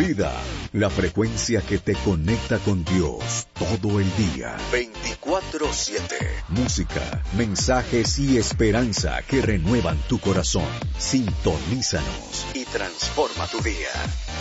Vida, la frecuencia que te conecta con Dios todo el día. 24/7. Música, mensajes y esperanza que renuevan tu corazón. Sintonízanos y transforma tu día.